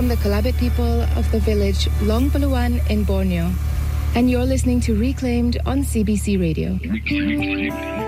from the Kalabit people of the village Long Paluan in Borneo. And you're listening to Reclaimed on CBC Radio.